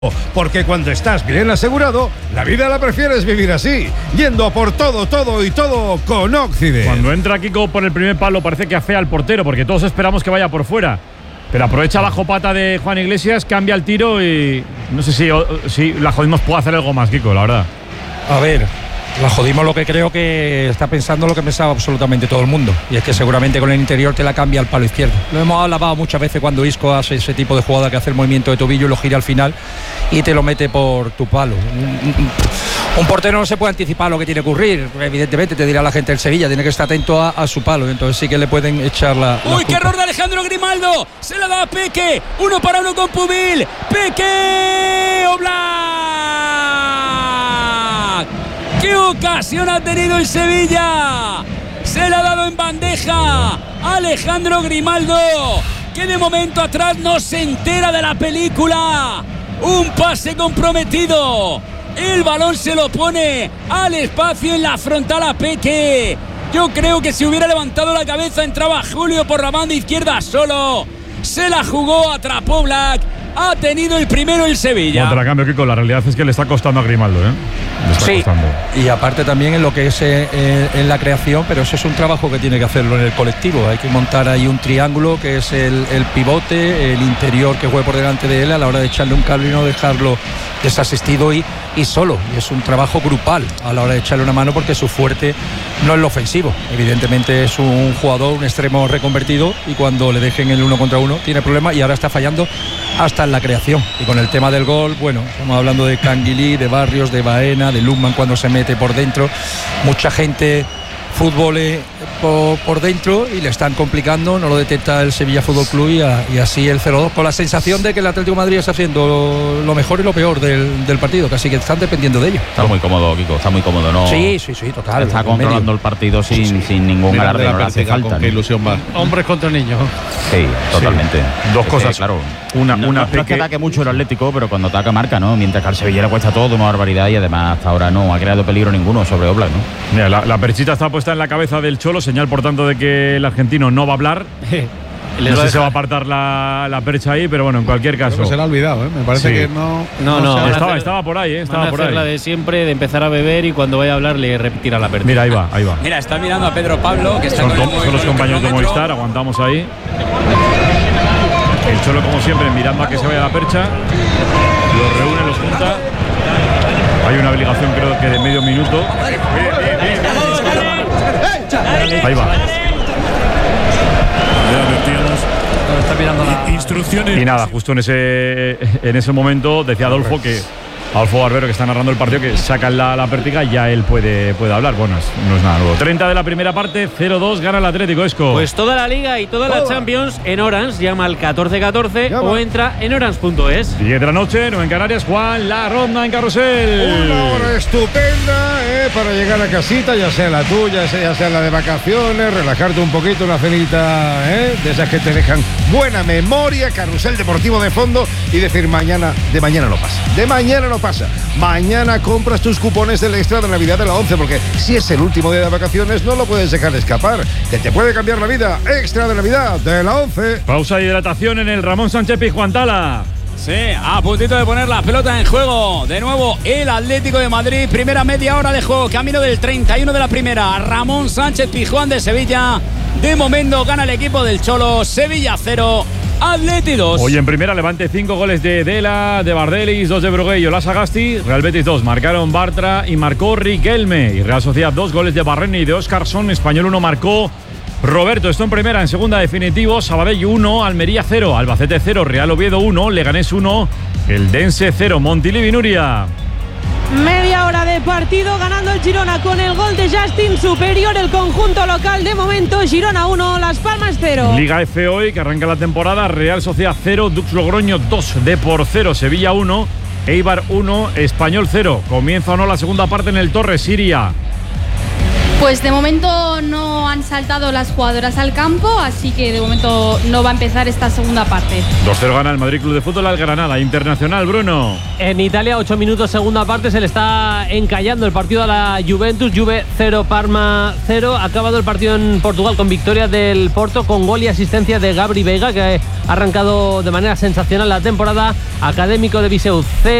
Porque cuando estás bien asegurado, la vida la prefieres vivir así, yendo a por todo con Occident. Cuando entra Kiko por el primer palo parece que afea al portero, porque todos esperamos que vaya por fuera. Pero aprovecha bajo pata de Juan Iglesias, cambia el tiro y no sé si la Jodimos puede hacer algo más, Kiko, la verdad. A ver, la Jodimos lo que creo que está pensando lo que pensaba absolutamente todo el mundo, y es que seguramente con el interior te la cambia al palo izquierdo. Lo hemos alabado muchas veces cuando Isco hace ese tipo de jugada que hace el movimiento de tobillo y lo gira al final y te lo mete por tu palo. Un portero no se puede anticipar lo que tiene que ocurrir, evidentemente te dirá la gente del Sevilla, tiene que estar atento a su palo, entonces sí que le pueden echar la ¡Uy, qué error de Alejandro Grimaldo! Se la da a Peque, 1-1 con Pubil. Peque Oblak. ¡Qué ocasión ha tenido el Sevilla! Se la ha dado en bandeja Alejandro Grimaldo, que de momento atrás no se entera de la película. Un pase comprometido. El balón se lo pone al espacio en la frontal a Peque. Yo creo que si hubiera levantado la cabeza entraba Julio por la banda izquierda solo. Se la jugó, atrapó Black. Ha tenido el primero el Sevilla. Contracambio, Kiko, la realidad es que le está costando a Grimaldo, ¿eh? Le está costando. Y aparte también en lo que es en la creación, pero eso es un trabajo que tiene que hacerlo en el colectivo. Hay que montar ahí un triángulo que es el pivote, el interior que juegue por delante de él a la hora de echarle un cable y no dejarlo desasistido y solo. Y es un trabajo grupal a la hora de echarle una mano, porque su fuerte no es lo ofensivo. Evidentemente es un jugador, un extremo reconvertido, y cuando le dejen el 1 contra 1 tiene problemas, y ahora está fallando hasta en la creación. Y con el tema del gol, bueno, estamos hablando de Canguilí, de Barrios, de Baena, de Lukman cuando se mete por dentro. Mucha gente fútbol por dentro y le están complicando, no lo detecta el Sevilla Fútbol Club y así el 0-2, con la sensación de que el Atlético de Madrid está haciendo lo mejor y lo peor del partido, casi que están dependiendo de ello. Está muy cómodo, Kiko, está muy cómodo, ¿no? Sí, total. Está controlando el partido sin ningún alarde, no le hace falta. Qué ilusión va. Hombres contra niños. Sí, totalmente. Dos cosas, claro. No es que ataque mucho el Atlético, pero cuando ataca marca, ¿no? Mientras que al Sevilla le cuesta todo, una barbaridad, y además hasta ahora no ha creado peligro ninguno sobre Oblak, ¿no? Mira, la perchita está puesta en la cabeza del Cholo, señal por tanto de que el argentino no va a hablar. No sé si se va a apartar la percha ahí, pero bueno, en cualquier caso. Creo que se le ha olvidado, ¿eh? Me parece que no. Estaba por ahí, estaba por ahí. La de siempre, de empezar a beber y cuando vaya a hablar le repetirá la percha. Mira, ahí va. Mira, está mirando a Pedro Pablo, que está son los compañeros de Movistar, aguantamos ahí. El Cholo, como siempre, mirando a que se vaya la percha. Los reúne, los junta. Hay una obligación, creo que de medio minuto. Ahí va. Está mirando instrucciones. Y nada, justo en ese momento decía Adolfo Barbero, que está narrando el partido, que sacan la pértiga y ya él puede hablar. Bueno, no es nada nuevo. 30 de la primera parte, 0-2, gana el Atlético, Esco. Pues toda la Liga y toda la Champions en Orange. Llama al 1414 o entra en orange.es. 10 de la noche, 9 en Canarias. Juan, la ronda en Carrusel. Una hora estupenda para llegar a casita, ya sea la tuya, ya sea la de vacaciones, relajarte un poquito, una cenita de esas que te dejan buena memoria, carrusel deportivo de fondo, y decir de mañana no pasa. De mañana no pasa. Mañana compras tus cupones del extra de Navidad de la 11, porque si es el último día de vacaciones no lo puedes dejar de escapar, que te puede cambiar la vida. Extra de Navidad de la 11. Pausa de hidratación en el Ramón Sánchez Pizjuán Tala. Sí, a puntito de poner la pelota en juego. De nuevo el Atlético de Madrid. Primera media hora de juego, camino del 31 de la primera. Ramón Sánchez Pizjuán de Sevilla. De momento gana el equipo del Cholo. Sevilla 0, Atleti 2. Hoy en primera, Levante 5 goles de Dela, de Bardelis, 2 de Bruguello, la Sagasti. Real Betis 2, marcaron Bartra y marcó Riquelme. Y Real Sociedad 2 goles de Barreni y de Óscarson. Español 1 marcó Roberto. Esto en primera. En segunda, definitivo, Sabadell 1, Almería 0, Albacete 0, Real Oviedo 1, Leganés 1, el Dense 0, Montilivi Nuria. Media hora de partido, ganando el Girona con el gol de Justin, superior el conjunto local. De momento, Girona 1, Las Palmas 0. Liga F hoy, que arranca la temporada. Real Sociedad 0, Dux Logroño 2, Depor 0, Sevilla 1, Eibar 1, Español 0. Comienza o no la segunda parte en el Torre Siria. Pues de momento no han saltado las jugadoras al campo, así que de momento no va a empezar esta segunda parte. 2-0 gana el Madrid Club de Fútbol al Granada. Internacional, Bruno. En Italia, 8 minutos, segunda parte, se le está encallando el partido a la Juventus. Juve 0, Parma 0. Ha acabado el partido en Portugal con victoria del Porto, con gol y asistencia de Gabri Veiga, que ha arrancado de manera sensacional la temporada. Académico de Viseu 0.